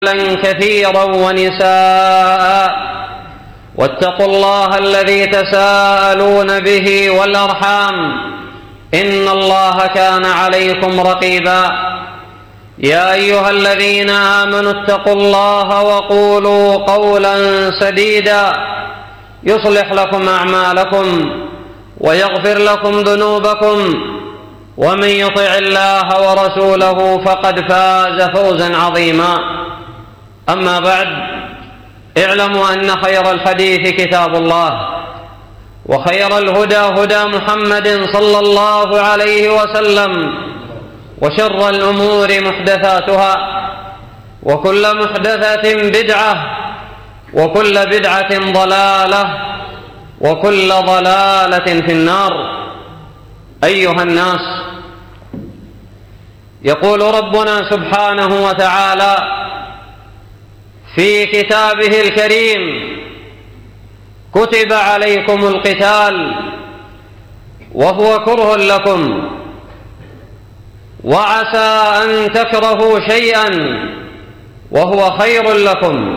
كثيرا ونساء واتقوا الله الذي تساءلون به والأرحام إن الله كان عليكم رقيبا. يا أيها الذين آمنوا اتقوا الله وقولوا قولا سديدا يصلح لكم أعمالكم ويغفر لكم ذنوبكم ومن يطع الله ورسوله فقد فاز فوزا عظيما. أما بعد، اعلموا أن خير الحديث كتاب الله، وخير الهدى هدى محمد صلى الله عليه وسلم، وشر الأمور محدثاتها، وكل محدثة بدعة، وكل بدعة ضلالة، وكل ضلالة في النار. أيها الناس، يقول ربنا سبحانه وتعالى في كتابه الكريم: كتب عليكم القتال وهو كره لكم، وعسى أن تكرهوا شيئا وهو خير لكم،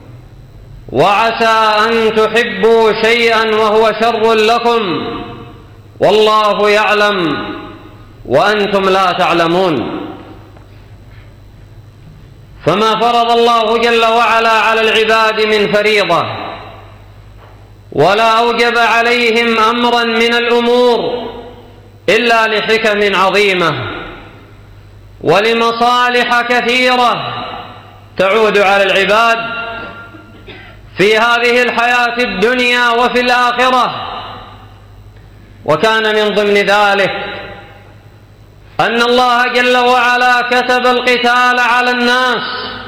وعسى أن تحبوا شيئا وهو شر لكم، والله يعلم وأنتم لا تعلمون. فما فرض الله جل وعلا على العباد من فريضة ولا أوجب عليهم أمرا من الأمور إلا لحكم عظيمة ولمصالح كثيرة تعود على العباد في هذه الحياة الدنيا وفي الآخرة. وكان من ضمن ذلك أن الله جل وعلا كتب القتال على الناس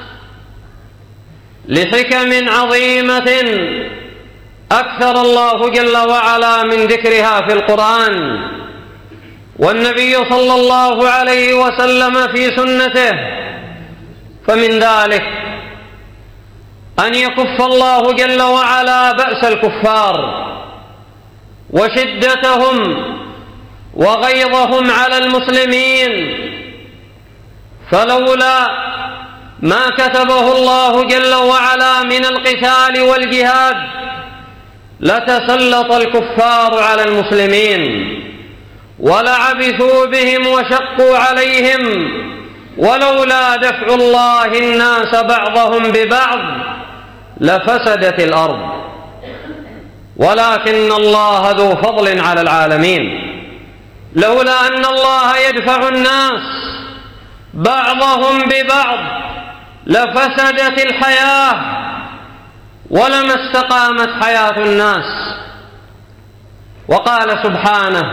لحكم عظيمة أكثر الله جل وعلا من ذكرها في القرآن، والنبي صلى الله عليه وسلم في سنته. فمن ذلك أن يكف الله جل وعلا بأس الكفار وشدتهم وغيظهم على المسلمين، فلولا ما كتبه الله جل وعلا من القتال والجهاد لتسلط الكفار على المسلمين ولعبثوا بهم وشقوا عليهم، ولولا دفع الله الناس بعضهم ببعض لفسدت الأرض، ولكن الله ذو فضل على العالمين. لولا أن الله يدفع الناس بعضهم ببعض لفسدت الحياة ولما استقامت حياة الناس. وقال سبحانه: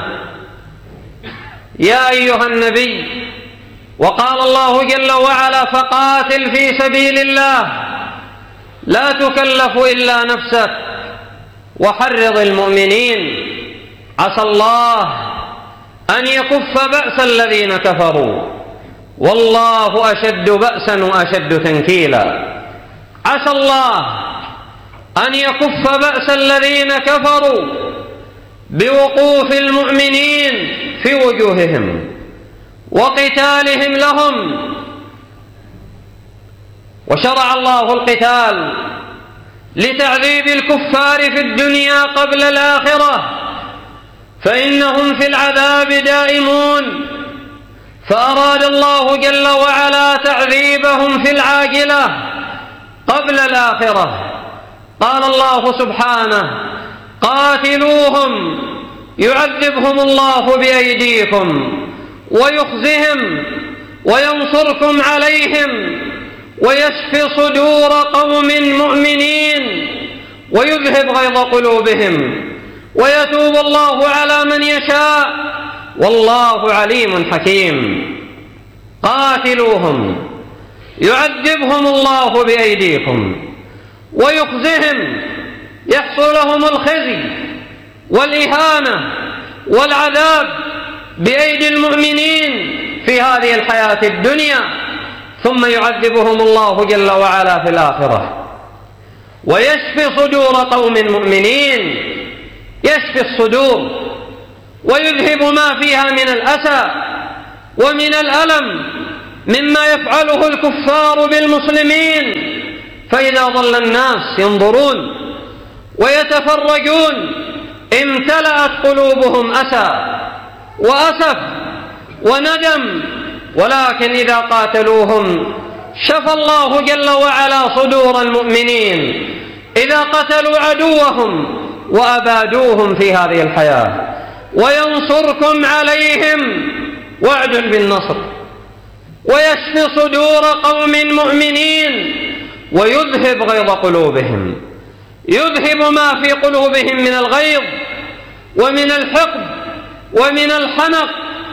يا أيها النبي، وقال الله جل وعلا: فقاتل في سبيل الله لا تكلف إلا نفسك وحرض المؤمنين عسى الله أن يكف بأس الذين كفروا والله أشد بأسا وأشد تنكيلا. عسى الله أن يكف بأس الذين كفروا بوقوف المؤمنين في وجوههم وقتالهم لهم. وشرع الله القتال لتعذيب الكفار في الدنيا قبل الآخرة، فإنهم في العذاب دائمون، فأراد الله جل وعلا تعذيبهم في العاجلة قبل الآخرة. قال الله سبحانه: قاتلوهم يعذبهم الله بأيديكم ويخزهم وينصركم عليهم ويشفي صدور قوم مؤمنين ويذهب غيظ قلوبهم ويتوب الله على من يشاء والله عليم حكيم. قاتلوهم يعذبهم الله بأيديكم ويخزهم، يحصل لهم الخزي والإهانة والعذاب بأيدي المؤمنين في هذه الحياة الدنيا، ثم يعذبهم الله جل وعلا في الآخرة ويشفي صدور قوم مؤمنين، يشفي الصدور ويذهب ما فيها من الأسى ومن الألم مما يفعله الكفار بالمسلمين، فإذا ظل الناس ينظرون ويتفرجون امتلأت قلوبهم أسى وأسف وندم، ولكن إذا قاتلوهم شفى الله جل وعلا صدور المؤمنين إذا قتلوا عدوهم وأبادوهم في هذه الحياة. وينصركم عليهم وعد بالنصر، ويشفي صدور قوم مؤمنين، ويذهب غيظ قلوبهم، يذهب ما في قلوبهم من الغيظ ومن الحقد ومن الحنق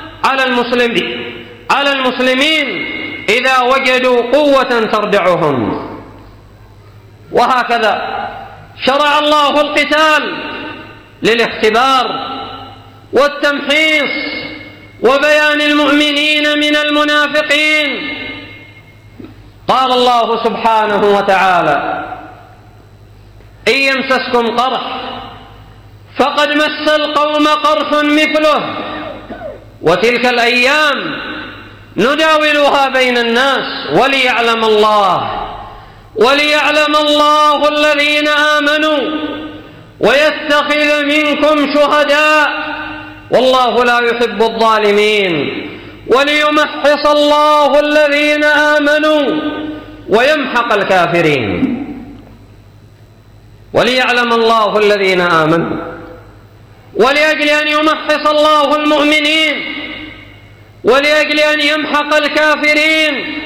على المسلمين إذا وجدوا قوة تردعهم. وهكذا شرع الله القتال للاختبار والتمحيص وبيان المؤمنين من المنافقين. قال الله سبحانه وتعالى: إن يمسسكم قرح فقد مس القوم قرح مثله وتلك الأيام نداولها بين الناس وليعلم الله الذين آمنوا ويتخذ منكم شهداء والله لا يحب الظالمين وليمحص الله الذين آمنوا ويمحق الكافرين. وليعلم الله الذين آمنوا، ولأجل أن يمحص الله المؤمنين، ولأجل أن يمحق الكافرين.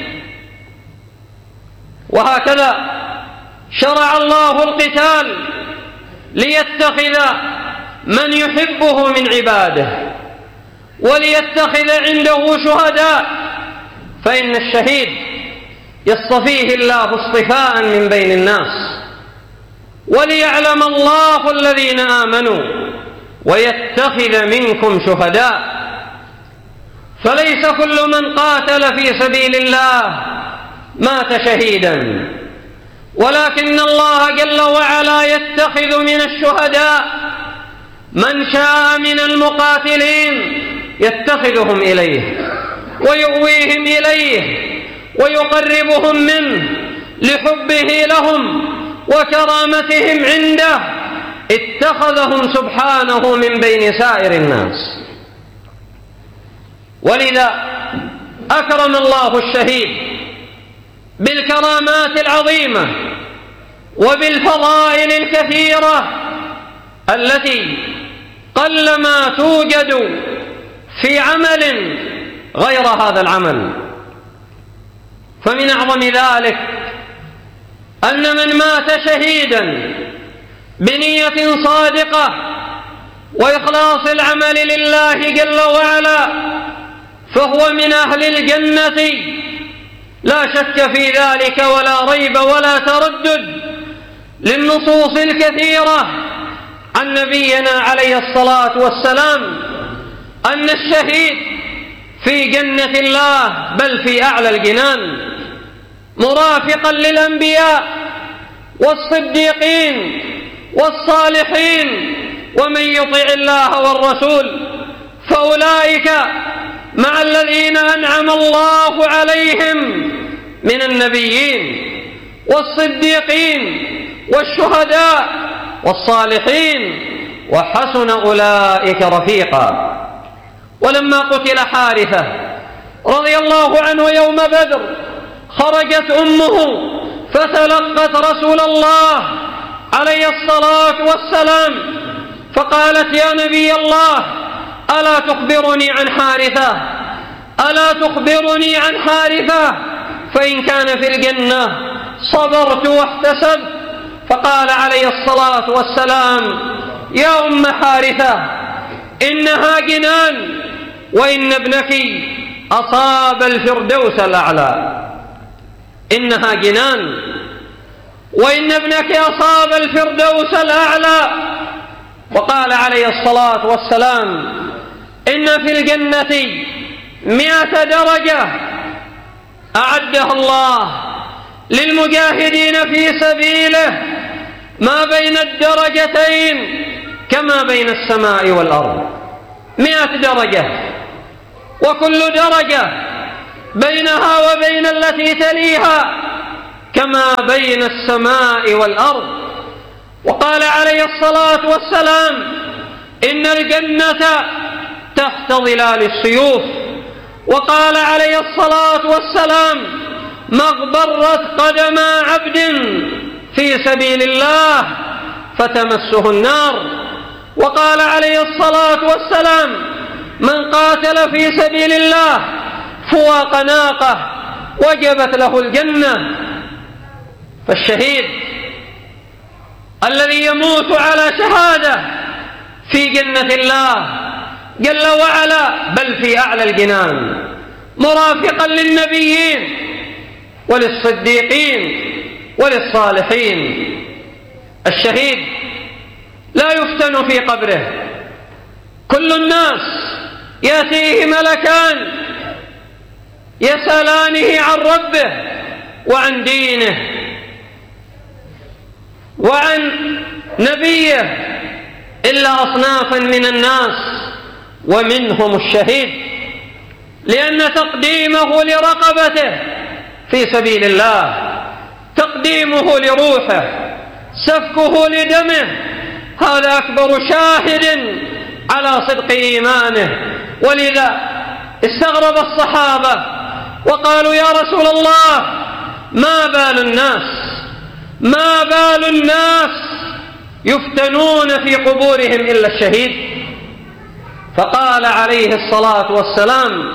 وهكذا شرع الله القتال ليتخذ من يحبه من عباده، وليتخذ عنده شهداء، فإن الشهيد يصطفيه الله اصطفاء من بين الناس. وليعلم الله الذين آمنوا ويتخذ منكم شهداء، فليس كل من قاتل في سبيل الله مات شهيدا، ولكن الله جل وعلا يتخذ من الشهداء من شاء من المقاتلين، يتخذهم إليه ويؤويهم إليه ويقربهم منه لحبه لهم وكرامتهم عنده، اتخذهم سبحانه من بين سائر الناس. ولذا أكرم الله الشهيد بالكرامات العظيمة وبالفضائل الكثيرة التي قلما توجد في عمل غير هذا العمل. فمن أعظم ذلك أن من مات شهيدا بنية صادقة وإخلاص العمل لله جل وعلا فهو من أهل الجنة لا شك في ذلك ولا ريب ولا تردد، للنصوص الكثيرة عن نبينا عليه الصلاة والسلام أن الشهيد في جنة الله بل في أعلى الجنان، مرافقا للأنبياء والصديقين والصالحين ومن يطع الله والرسول فأولئك مع الذين أنعم الله عليهم من النبيين والصديقين والشهداء والصالحين وحسن أولئك رفيقا. ولما قتل حارثة رضي الله عنه يوم بدر خرجت أمه فتلقت رسول الله عليه الصلاة والسلام فقالت: يا نبي الله، ألا تخبرني عن حارثة؟ ألا تخبرني عن حارثة؟ فإن كان في الجنة صبرت واحتسبت. فقال عليه الصلاة والسلام: يا أم حارثة، إنها جنان، وإن ابنك أصاب الفردوس الأعلى. إنها جنان وإن ابنك أصاب الفردوس الأعلى. وقال عليه الصلاة والسلام: إن في الجنة 100 درجة أعدها الله للمجاهدين في سبيله ما بين الدرجتين كما بين السماء والأرض. 100 درجة، وكل درجة بينها وبين التي تليها كما بين السماء والأرض. وقال عليه الصلاة والسلام: إن الجنة تحت ظلال السيوف. وقال عليه الصلاة والسلام: ما اغبرت قدم عبد في سبيل الله فتمسه النار. وقال عليه الصلاة والسلام: من قاتل في سبيل الله فواق ناقة وجبت له الجنة. فالشهيد الذي يموت على شهادة في جنة الله جل وعلا، بل في أعلى الجنان، مرافقا للنبيين وللصديقين وللصالحين. الشهيد لا يفتن في قبره. كل الناس يأتيه ملكان يسألانه عن ربه وعن دينه وعن نبيه، إلا أصنافا من الناس ومنهم الشهيد، لأن تقديمه لرقبته في سبيل الله، تقديمه لروحه، سفكه لدمه، هذا أكبر شاهد على صدق إيمانه. ولذا استغرب الصحابة وقالوا: يا رسول الله، ما بال الناس يفتنون في قبورهم إلا الشهيد؟ فقال عليه الصلاة والسلام: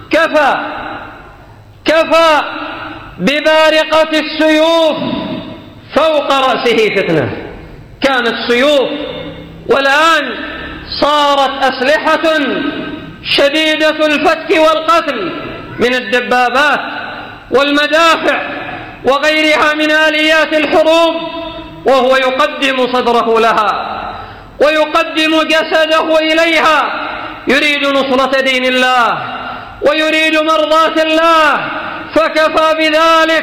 كفى ببارقة السيوف فوق رأسه فتنة. كانت سيوف والآن صارت أسلحة شديدة الفتك والقتل من الدبابات والمدافع وغيرها من آليات الحروب، وهو يقدم صدره لها ويقدم جسده إليها، يريد نصرة دين الله ويريد مرضاة الله. فكفى بذلك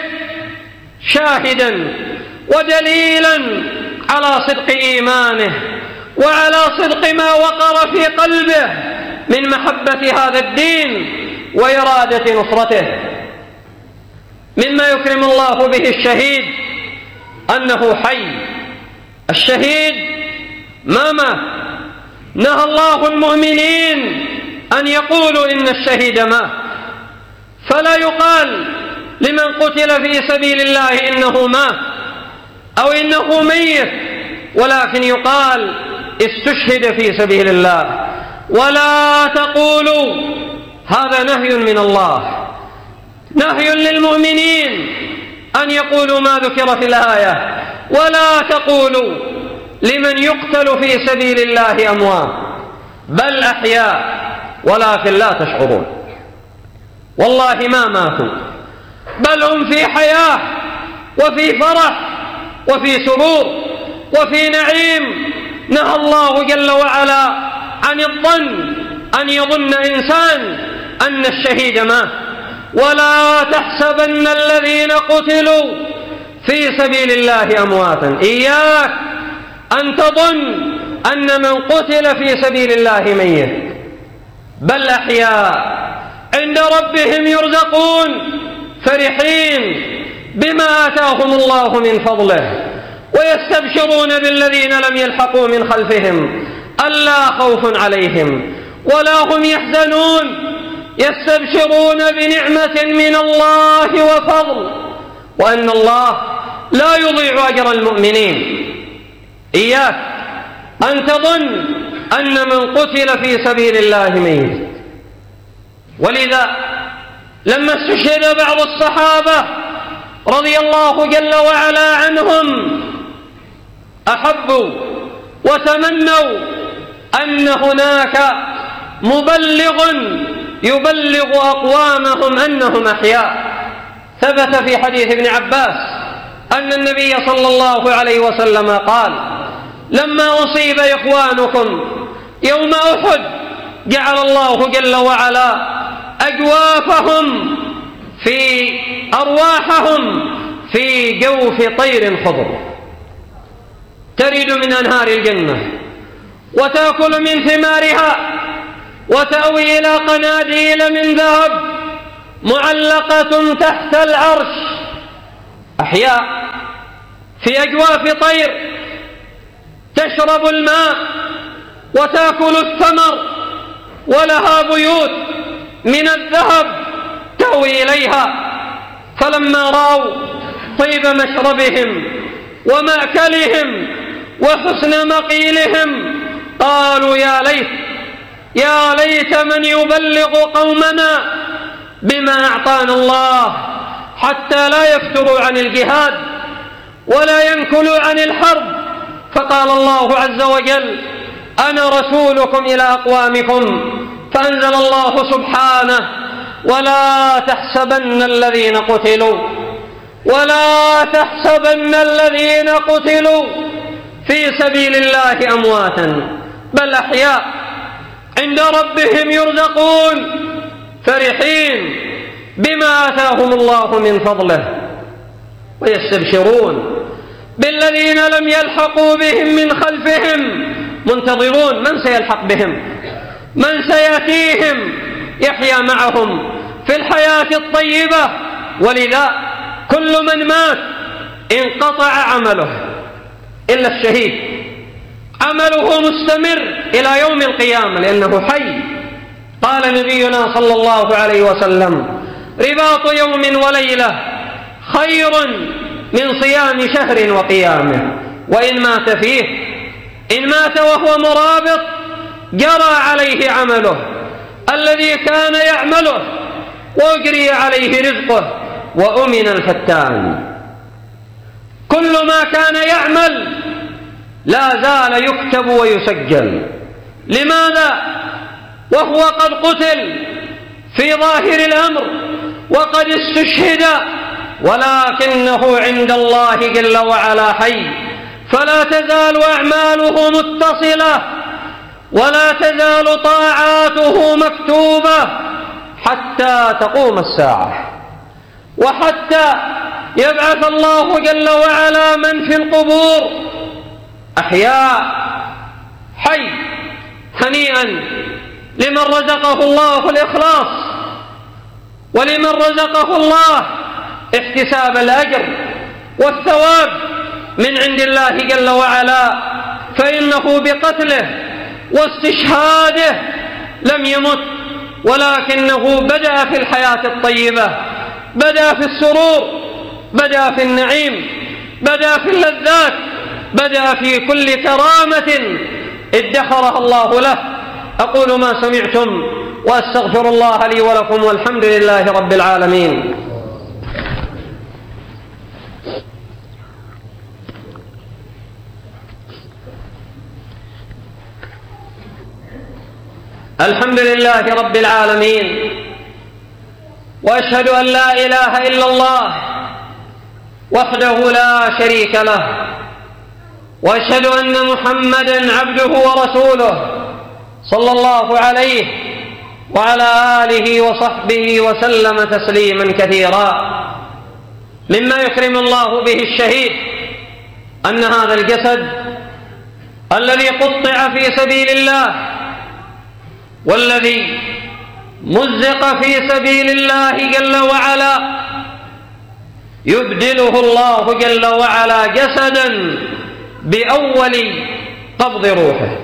شاهدا ودليلا على صدق إيمانه وعلى صدق ما وقر في قلبه من محبة هذا الدين وإرادة نصرته. مما يكرم الله به الشهيد أنه حي. الشهيد ما مات. نهى الله المؤمنين أن يقولوا إن الشهيد مات، فلا يقال لمن قتل في سبيل الله إنه مات أو إنه ميت، ولكن يقال استشهد في سبيل الله. ولا تقولوا، هذا نهي من الله، نهي للمؤمنين أن يقولوا ما ذكر في الآية. ولا تقولوا لمن يقتل في سبيل الله أموات، بل أحياء ولكن لا تشعرون. والله ما ماتوا، بل هم في حياة وفي فرح وفي سرور وفي نعيم. نهى الله جل وعلا عن الظن، أن يظن إنسان أن الشهيد مات. ولا تحسبن الذين قتلوا في سبيل الله أمواتا. إياك أن تظن أن من قتل في سبيل الله ميت، بل أحياء عند ربهم يرزقون، فرحين بما آتاهم الله من فضله، ويستبشرون بالذين لم يلحقوا من خلفهم ألا خوف عليهم ولا هم يحزنون، يستبشرون بنعمة من الله وفضل، وأن الله لا يضيع أجر المؤمنين. إياك أن تظن أن من قتل في سبيل الله ميت. ولذا لما استشهد بعض الصحابة رضي الله جل وعلا عنهم أحبوا وتمنوا أن هناك مبلغ يبلغ أقوامهم أنهم أحياء. ثبت في حديث ابن عباس أن النبي صلى الله عليه وسلم قال: لما أصيب إخوانكم يوم أحد جعل الله جل وعلا أجوافهم في أرواحهم في جوف طير خضر ترد من أنهار الجنة وتأكل من ثمارها وتأوي إلى قناديل من ذهب معلقة تحت العرش، أحياء في أجواف طير، تشرب الماء وتأكل الثمر، ولها بيوت من الذهب تأوي إليها. فلما رأوا طيب مشربهم ومأكلهم وحسن مقيلهم قالوا يا ليت من يبلغ قومنا بما أعطانا الله، حتى لا يفتروا عن الجهاد ولا ينكلوا عن الحرب. فقال الله عز وجل: أنا رسولكم إلى أقوامكم. فأنزل الله سبحانه: ولا تحسبن الذين قتلوا في سبيل الله أمواتا، بل أحياء عند ربهم يرزقون، فرحين بما آتاهم الله من فضله، ويستبشرون بالذين لم يلحقوا بهم من خلفهم، منتظرون من سيلحق بهم، من سيأتيهم يحيا معهم في الحياة الطيبة. ولذا كل من مات انقطع عمله إلا الشهيد، عمله مستمر إلى يوم القيامة لأنه حي. قال نبينا صلى الله عليه وسلم: رباط يوم وليلة خير من صيام شهر وقيامه. وإن مات فيه، إن مات وهو مرابط جرى عليه عمله الذي كان يعمله، وأجري عليه رزقه، وأمن الفتان. كل ما كان يعمل لا زال يكتب ويسجل. لماذا؟ وهو قد قتل في ظاهر الأمر وقد استشهد، ولكنه عند الله جل وعلا حي، فلا تزال أعماله متصلة ولا تزال طاعاته مكتوبة حتى تقوم الساعة، وحتى يبعث الله جل وعلا من في القبور أحياء حي. هنيئا لمن رزقه الله الإخلاص، ولمن رزقه الله احتساب الأجر والثواب من عند الله جل وعلا، فإنه بقتله واستشهاده لم يمت، ولكنه بدأ في الحياة الطيبة، بدأ في السرور، بدأ في النعيم، بدأ في اللذات، بدأ في كل كرامة ادخرها الله له. أقول ما سمعتم وأستغفر الله لي ولكم، والحمد لله رب العالمين. الحمد لله رب العالمين، وأشهد أن لا إله إلا الله وحده لا شريك له، وأشهد أن محمدًا عبده ورسوله صلى الله عليه وعلى آله وصحبه وسلم تسليما كثيرا. مما يكرم الله به الشهيد أن هذا الجسد الذي قطع في سبيل الله والذي مزق في سبيل الله جل وعلا يبدله الله جل وعلا جسدا بأول قبض روحه.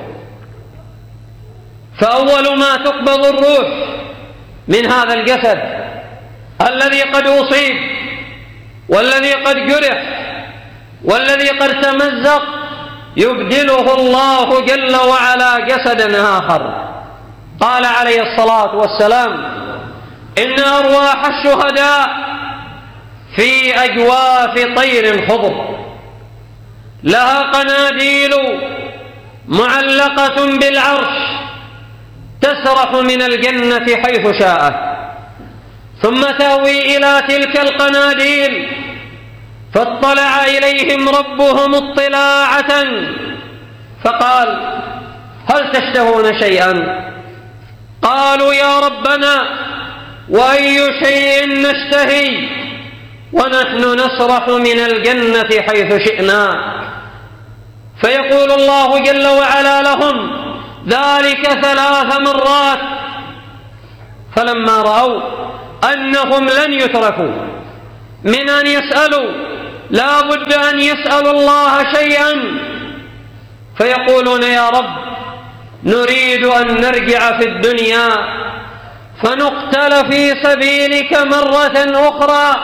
فأول ما تقبض الروح من هذا الجسد الذي قد أصيب والذي قد جرح والذي قد تمزق، يبدله الله جل وعلا جسدا آخر. قال عليه الصلاة والسلام: إن أرواح الشهداء في أجواف طير خضر لها قناديل معلقة بالعرش تسرح من الجنة حيث شاءت، ثم تأوي إلى تلك القناديل، فاطلع إليهم ربهم اطلاعة فقال: هل تشتهون شيئا؟ قالوا: يا ربنا، وأي شيء نشتهي ونحن نسرح من الجنة حيث شئنا؟ فيقول الله جل وعلا لهم ذلك 3 مرات. فلما رأوا أنهم لن يتركوا من أن يسألوا، لا بد أن يسألوا الله شيئا، فيقولون يا رب نريد أن نرجع في الدنيا فنقتل في سبيلك مرة أخرى.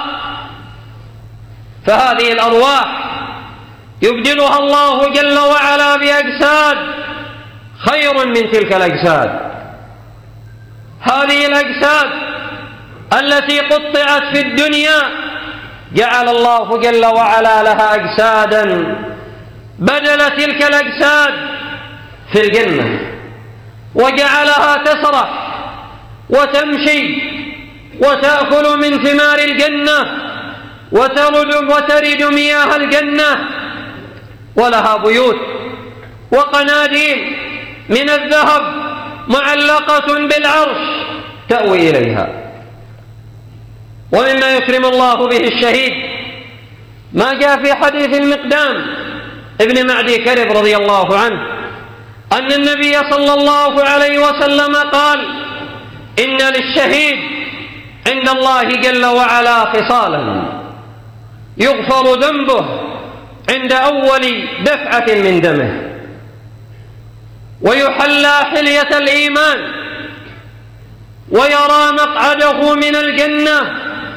فهذه الأرواح يبدلها الله جل وعلا بأجساد خير من تلك الأجساد. هذه الأجساد التي قطعت في الدنيا جعل الله جل وعلا لها أجسادا بدل تلك الأجساد في الجنة، وجعلها تسرح وتمشي وتأكل من ثمار الجنة وترد مياه الجنة، ولها بيوت وقناديل من الذهب معلقة بالعرش تأوي إليها. ومما يكرم الله به الشهيد ما جاء في حديث المقدام ابن معدي كرب رضي الله عنه أن النبي صلى الله عليه وسلم قال: إن للشهيد عند الله جل وعلا خصالا يغفر ذنبه عند أول دفعة من دمه، ويحلى حلية الإيمان، ويرى مقعده من الجنة،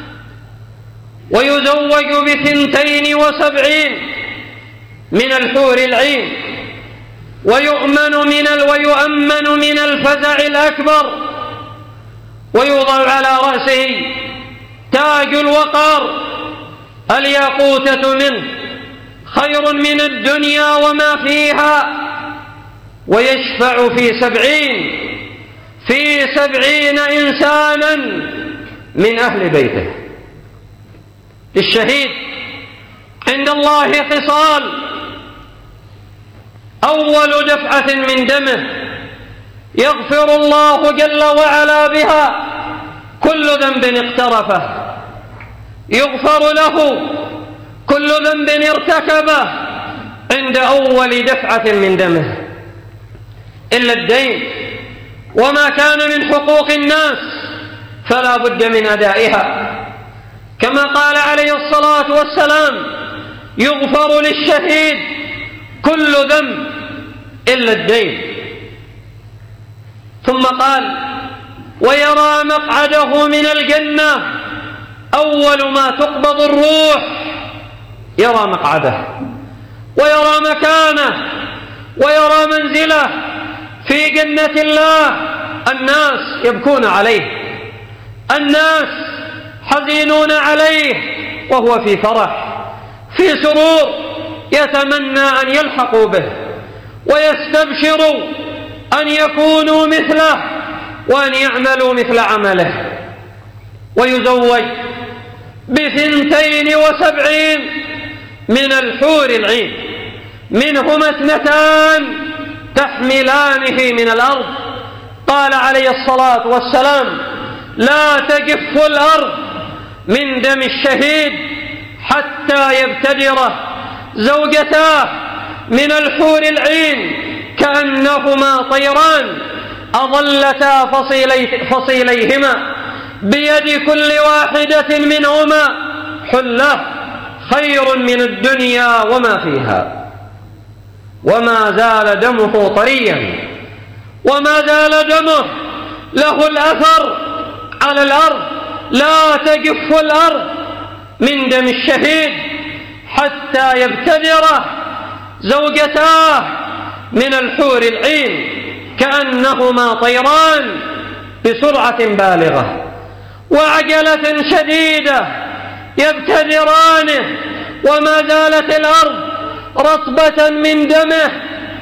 ويزوج ب72 من الحور العين، ويؤمن من الفزع الأكبر، ويوضع على رأسه تاج الوقار الياقوتة منه خير من الدنيا وما فيها، ويشفع في 70 إنسانا من أهل بيته. للشهيد عند الله خصال: أول دفعة من دمه يغفر الله جل وعلا بها كل ذنب اقترفه، يغفر له كل ذنب ارتكبه عند أول دفعة من دمه، إلا الدين وما كان من حقوق الناس فلا بد من أدائها، كما قال عليه الصلاة والسلام: يغفر للشهيد كل ذنب إلا الدين. ثم قال: ويرى مقعده من الجنة، أول ما تقبض الروح يرى مقعده ويرى مكانه ويرى منزله في جنة الله. الناس يبكون عليه، الناس حزينون عليه، وهو في فرح في سرور، يتمنى أن يلحقوا به ويستبشروا أن يكونوا مثله وأن يعملوا مثل عمله. ويزوج ب72 من الحور العين، منهما 2 تحملانه من الأرض. قال عليه الصلاة والسلام: لا تجف الأرض من دم الشهيد حتى يبتدره زوجتاه من الحور العين كأنهما طيران أظلتا فصيليهما بيد كل واحدة منهما حلة خير من الدنيا وما فيها. وما زال دمه طريا، وما زال دمه له الأثر على الأرض. لا تجف الأرض من دم الشهيد حتى يبتدره زوجتاه من الحور العين كأنهما طيران بسرعة بالغة وعجلة شديدة يبتدرانه، وما زالت الأرض رطبة من دمه.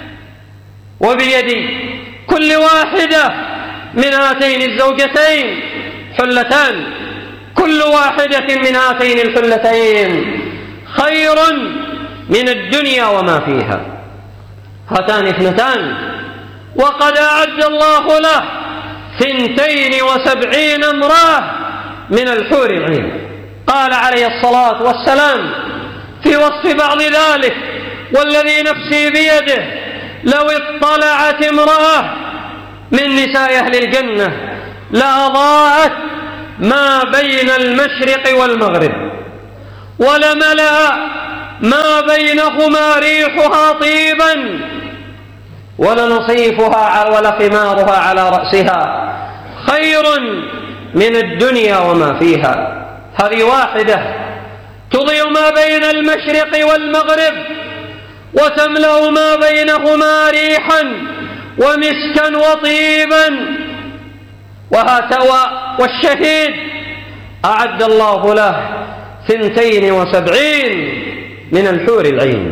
وبيد كل واحدة من هاتين الزوجتين حلتان، كل واحدة من هاتين الحلتين خير من الدنيا وما فيها. هاتان 2، وقد أعد الله له 72 امرأة من الحور العين. قال عليه الصلاة والسلام في وصف بعض ذلك: والذي نفسي بيده لو اطلعت امرأة من نساء أهل الجنة لأضاءت ما بين المشرق والمغرب، ولملأ ما بينهما ريحها طيبا، ولنصيفها ولا خمارها على رأسها خير من الدنيا وما فيها. هذه واحدة تضيء ما بين المشرق والمغرب وتملأ ما بينهما ريحا ومسكا وطيبا. والشهيد أعد الله له 72 من الحور العين.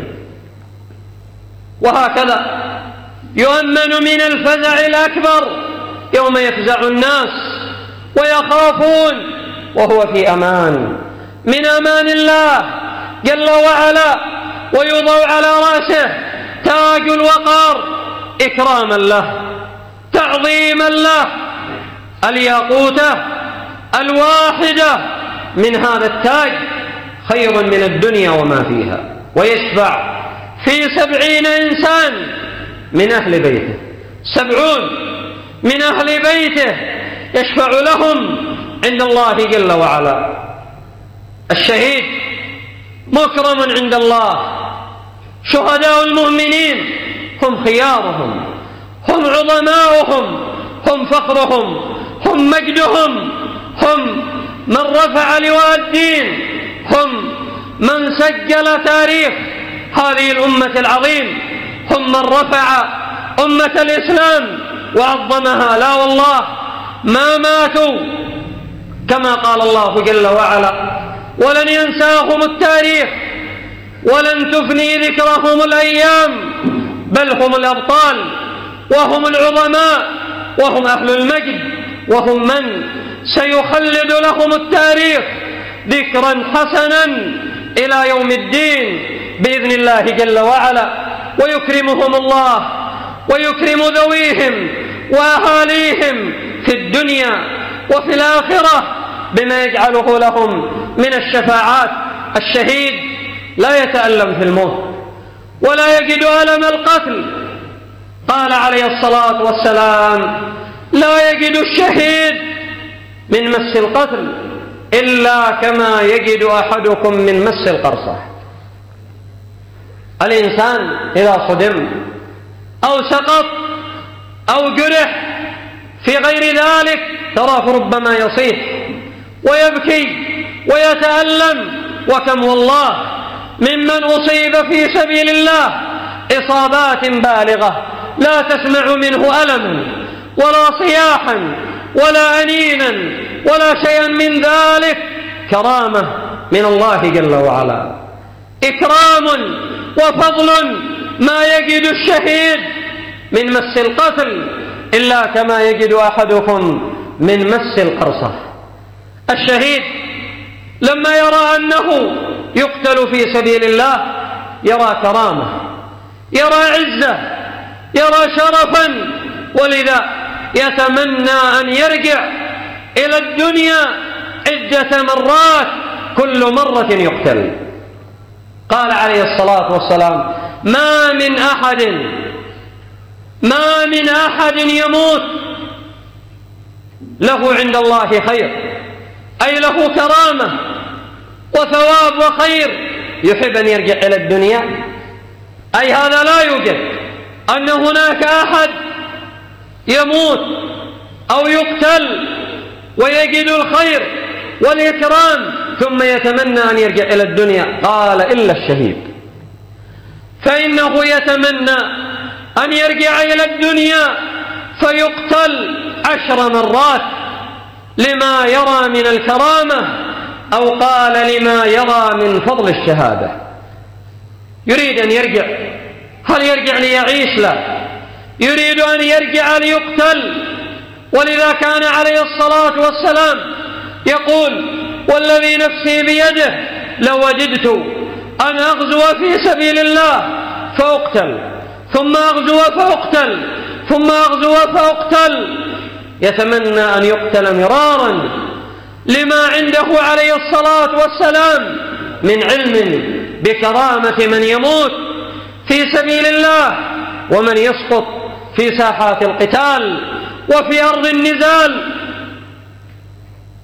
وهكذا يؤمن من الفزع الأكبر يوم يفزع الناس ويخافون، وهو في أمان من أمان الله جل وعلا، ويوضع على رأسه تاج الوقار إكراما له تعظيما له. الياقوتة الواحدة من هذا التاج خير من الدنيا وما فيها. ويشفع في 70 إنسان من أهل بيته، 70 من أهل بيته يشفع لهم عند الله جل وعلا. الشهيد مكرم عند الله. شهداء المؤمنين هم خيارهم، هم عظماؤهم، هم فخرهم، هم مجدهم، هم من رفع لواء الدين، هم من سجل تاريخ هذه الأمة العظيم، هم من رفع أمة الإسلام وعظمها. لا والله ما ماتوا، كما قال الله جل وعلا: ولن ينساهم التاريخ ولن تفني ذكرهم الأيام، بل هم الأبطال وهم العظماء وهم أهل المجد، وهم من سيخلد لهم التاريخ ذكرا حسنا إلى يوم الدين بإذن الله جل وعلا. ويكرمهم الله ويكرم ذويهم وأهاليهم في الدنيا وفي الآخرة بما يجعله لهم من الشفاعات. الشهيد لا يتألم في الموت ولا يجد ألم القتل. قال عليه الصلاة والسلام: لا يجد الشهيد من مس القتل إلا كما يجد أحدكم من مس القرصة. الإنسان إذا صدم أو سقط أو جرح في غير ذلك تراه ربما يصيح ويبكي ويتألم. وكم والله ممن أصيب في سبيل الله إصابات بالغة لا تسمع منه ألما ولا صياحا ولا أنينا ولا شيئا من ذلك. كرامة من الله جل وعلا، إكرام وفضل ما يجد الشهيد من مس القتل إلا كما يجد أحدكم من مس القرصة. الشهيد لما يرى أنه يقتل في سبيل الله يرى كرامة، يرى عزة، يرى شرفا، ولذا يتمنى أن يرجع إلى الدنيا عدة مرات كل مرة يقتل. قال عليه الصلاة والسلام: ما من أحد يموت له عند الله خير، أي له كرامة وثواب وخير، يحب أن يرجع إلى الدنيا. أي هذا لا يوجد أن هناك أحد يموت أو يقتل ويجد الخير والإكرام ثم يتمنى أن يرجع إلى الدنيا. قال: إلا الشهيد، فإنه يتمنى أن يرجع إلى الدنيا فيقتل 10 مرات لما يرى من الكرامة، أو قال لما يرى من فضل الشهادة. يريد أن يرجع. هل يرجع ليعيش؟ لا، يريد أن يرجع ليقتل. ولذا كان عليه الصلاة والسلام يقول: والذي نفسي بيده لوددت أن أغزو في سبيل الله فأقتل، ثم أغزو فأقتل، ثم أغزو فأقتل. يتمنى أن يقتل مرارا لما عنده عليه الصلاة والسلام من علم بكرامة من يموت في سبيل الله ومن يسقط في ساحات القتال وفي أرض النزال.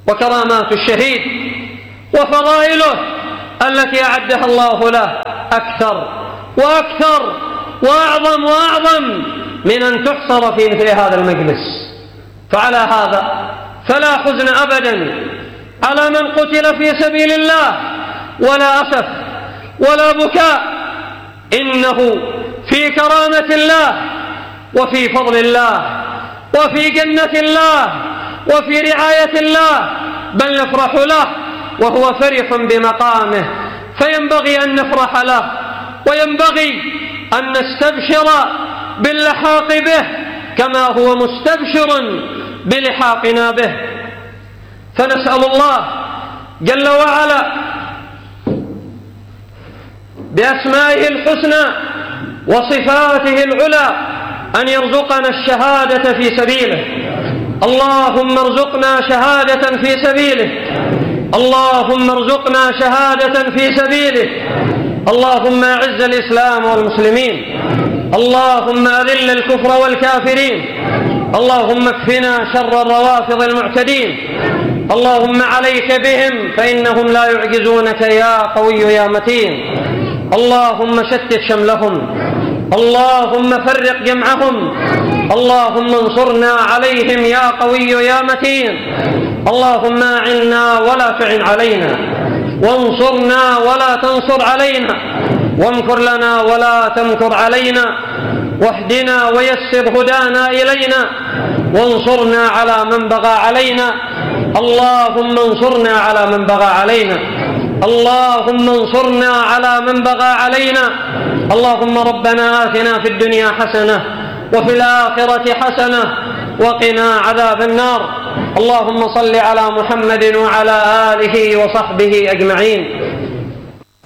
وكرامات الشهيد وفضائله التي أعدها الله له أكثر وأكثر وأعظم وأعظم من أن تحصر في مثل هذا المجلس. فعلى هذا فلا حزن أبدا على من قتل في سبيل الله، ولا أسف ولا بكاء، إنه في كرامة الله وفي فضل الله وفي جنة الله وفي رعاية الله، بل نفرح له وهو فرح بمقامه، فينبغي أن نفرح له وينبغي أن نستبشر باللحاق به كما هو مستبشر بلحاقنا به. فنسأل الله جل وعلا بأسمائه الحسنى وصفاته العلى أن يرزقنا الشهادة في سبيله. اللهم ارزقنا شهادة في سبيله، اللهم ارزقنا شهادة في سبيله. اللهم أعز الإسلام والمسلمين، اللهم أذل الكفر والكافرين، اللهم اكفنا شر الروافض المعتدين، اللهم عليك بهم فإنهم لا يعجزونك يا قوي يا متين. اللهم شتت شملهم، اللهم فرق جمعهم، اللهم انصرنا عليهم يا قوي يا متين. اللهم أعنا ولا تعن علينا، وانصرنا ولا تنصر علينا، وامكر لنا ولا تمكر علينا، واهدنا ويسر هدانا إلينا، وانصرنا على من بغى علينا. اللهم انصرنا على من بغى علينا، اللهم انصرنا على من بغى علينا. اللهم ربنا آتنا في الدنيا حسنة وفي الآخرة حسنة وقنا عذاب النار. اللهم صل على محمد وعلى آله وصحبه أجمعين.